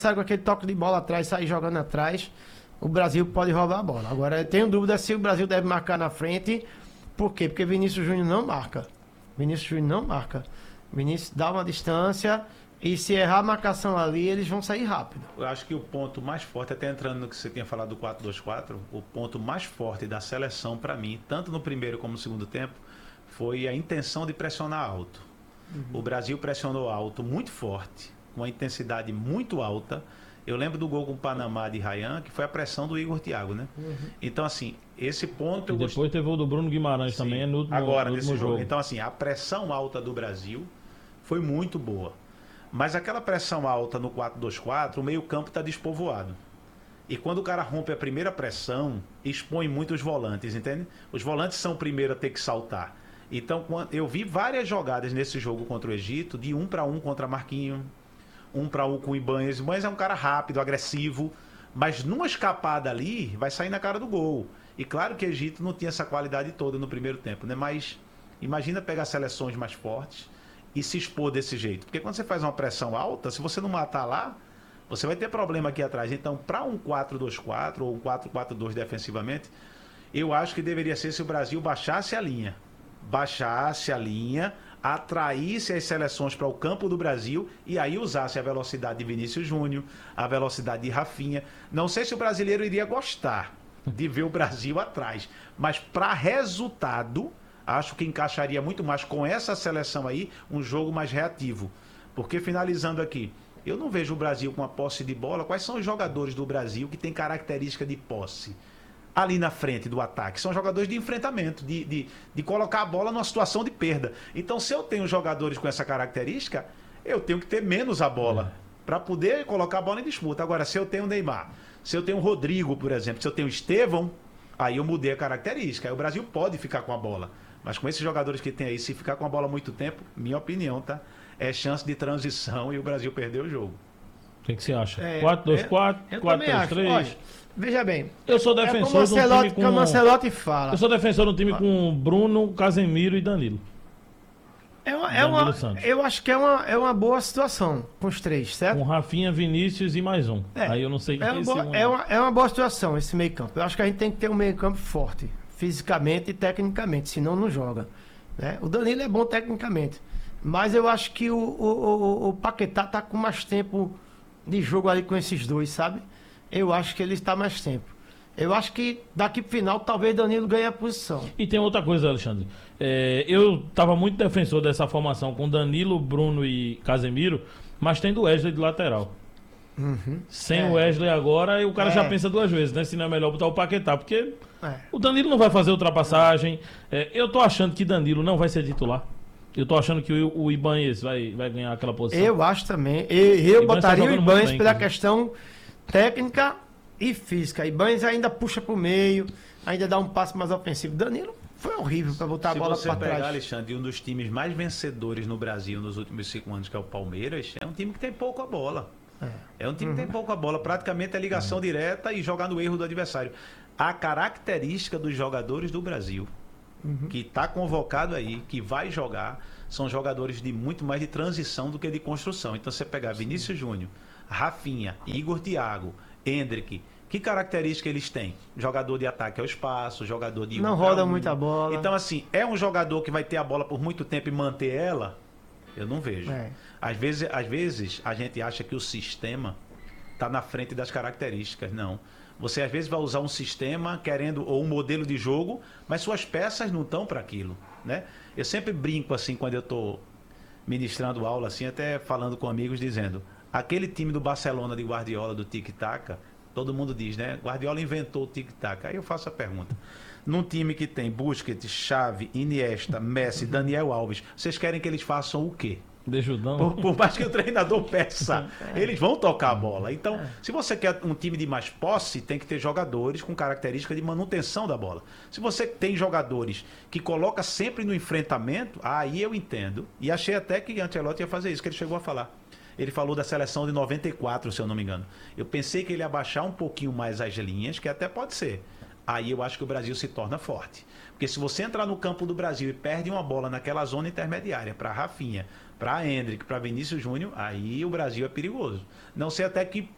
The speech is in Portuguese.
sai com aquele toque de bola atrás, sair jogando atrás, o Brasil pode roubar a bola. Agora, eu tenho dúvida se o Brasil deve marcar na frente. Por quê? Porque Vinícius Júnior não marca. Vinícius Júnior não marca. Vinícius dá uma distância e se errar a marcação ali, eles vão sair rápido. Eu acho que o ponto mais forte, até entrando no que você tinha falado do 4-2-4, o ponto mais forte da seleção para mim, tanto no primeiro como no segundo tempo, foi a intenção de pressionar alto. O Brasil pressionou alto muito forte, com uma intensidade muito alta. Eu lembro do gol com o Panamá de Ryan, que foi a pressão do Igor Thiago, né? Então, assim, esse ponto... E depois teve o do Bruno Guimarães também, no último jogo. Então, assim, a pressão alta do Brasil foi muito boa. Mas aquela pressão alta no 4-2-4, o meio-campo está despovoado. E quando o cara rompe a primeira pressão, expõe muito os volantes, entende? Os volantes são o primeiro a ter que saltar. Então, eu vi várias jogadas nesse jogo contra o Egito, de 1-1 contra Marquinhos, 1-1 com o Ibanez. O Ibanez é um cara rápido, agressivo, mas numa escapada ali, vai sair na cara do gol. E claro que o Egito não tinha essa qualidade toda no primeiro tempo, né? Mas imagina pegar seleções mais fortes e se expor desse jeito. Porque quando você faz uma pressão alta, se você não matar lá, você vai ter problema aqui atrás. Então, para um 4-2-4 ou um 4-4-2 defensivamente, eu acho que deveria ser se o Brasil baixasse a linha. Baixasse a linha, atraísse as seleções para o campo do Brasil e aí usasse a velocidade de Vinícius Júnior, a velocidade de Rafinha. Não sei se o brasileiro iria gostar de ver o Brasil atrás, mas para resultado, acho que encaixaria muito mais com essa seleção aí, um jogo mais reativo. Porque, finalizando aqui, eu não vejo o Brasil com a posse de bola. Quais são os jogadores do Brasil que têm característica de posse? Ali na frente do ataque. São jogadores de enfrentamento, de colocar a bola numa situação de perda. Então, se eu tenho jogadores com essa característica, eu tenho que ter menos a bola para poder colocar a bola em disputa. Agora, se eu tenho o Neymar, se eu tenho o Rodrigo, por exemplo, se eu tenho o Estevão, aí eu mudei a característica. Aí o Brasil pode ficar com a bola. Mas com esses jogadores que tem aí, se ficar com a bola muito tempo, minha opinião, tá? É chance de transição e o Brasil perdeu o jogo. O que você acha? 4-2-4, 4-3-3? Veja bem. Eu sou defensor de um time com... o Ancelotti fala. Eu sou defensor de um time com Bruno, Casemiro e Danilo. Eu acho que é uma boa situação com os três, certo? Com Rafinha, Vinícius e mais um. Aí eu não sei é uma boa situação esse meio campo. Eu acho que a gente tem que ter um meio campo forte, fisicamente e tecnicamente, senão não joga, né? O Danilo é bom tecnicamente, mas eu acho que o Paquetá tá com mais tempo de jogo ali com esses dois, sabe? Eu acho que ele está mais tempo. Eu acho que daqui pro final talvez Danilo ganhe a posição. E tem outra coisa, Alexandre. Eu estava muito defensor dessa formação com Danilo, Bruno e Casemiro, mas tem do Wesley de lateral. Sem o Wesley agora, o cara já pensa duas vezes, né? Se não é melhor botar o Paquetá, porque o Danilo não vai fazer ultrapassagem. Eu tô achando que Danilo não vai ser titular. Eu tô achando que o Ibanez vai ganhar aquela posição. Eu acho também. Eu botaria o Ibanez pela inclusive. questão técnica e física. Ibanez ainda puxa pro meio, ainda dá um passo mais ofensivo. Danilo foi horrível para botar a bola para trás. Se você pegar, Alexandre, um dos times mais vencedores no Brasil nos últimos 5 anos, que é o Palmeiras, é um time que tem pouco a bola. É um time que tem pouco a bola. Praticamente é ligação direta e jogar no erro do adversário. A característica dos jogadores do Brasil, que está convocado aí, que vai jogar, são jogadores de muito mais de transição do que de construção. Então, você pegar Vinícius Júnior, Rafinha, Igor Thiago, Endrick, que característica eles têm? Jogador de ataque ao espaço, jogador de... Não roda muita bola. Então, assim, é um jogador que vai ter a bola por muito tempo e manter ela? Eu não vejo. Às vezes a gente acha que o sistema está na frente das características. Não. Você às vezes vai usar um sistema querendo, ou um modelo de jogo, mas suas peças não estão para aquilo, né? Eu sempre brinco assim quando eu estou ministrando aula, assim, até falando com amigos, dizendo: aquele time do Barcelona de Guardiola, do tic-tac, todo mundo diz, né? Guardiola inventou o tic-tac. Aí eu faço a pergunta: num time que tem Busquets, Xavi, Iniesta, Messi, Daniel Alves, vocês querem que eles façam o quê? Por mais que o treinador peça, eles vão tocar a bola. Então, se você quer um time de mais posse, tem que ter jogadores com característica de manutenção da bola. Se você tem jogadores que coloca sempre no enfrentamento, aí eu entendo. E achei até que Ancelotti ia fazer isso, que ele chegou a falar. Ele falou da seleção de 94, se eu não me engano. Eu pensei que ele ia baixar um pouquinho mais as linhas, que até pode ser. Aí eu acho que o Brasil se torna forte. Porque se você entrar no campo do Brasil e perde uma bola naquela zona intermediária para Rafinha, para Endrick, para Vinícius Júnior, aí o Brasil é perigoso. Não sei até que